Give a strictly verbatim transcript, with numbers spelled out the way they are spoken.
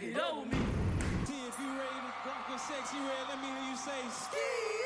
it over me. T, if you ready to rock with Sexy Red, let me hear you say ski.